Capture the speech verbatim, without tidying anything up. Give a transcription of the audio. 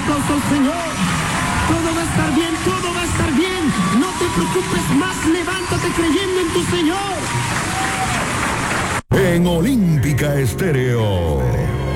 aplauso al Señor. Todo va a estar bien, todo va a estar bien. No te preocupes más, levántate creyendo en tu Señor. En Olímpica Estéreo.